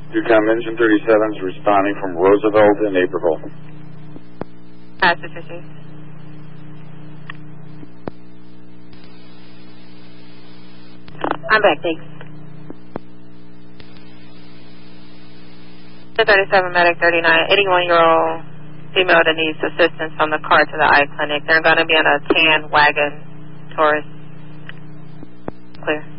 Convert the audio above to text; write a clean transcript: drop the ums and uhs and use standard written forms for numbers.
Ducom Engine 37 is responding from Roosevelt in Naperville. Passage issues. I'm back, thanks. 37 Medic 39, 81-year-old female that needs assistance from the car to the eye clinic. They're going to be in a tan wagon Taurus. Clear.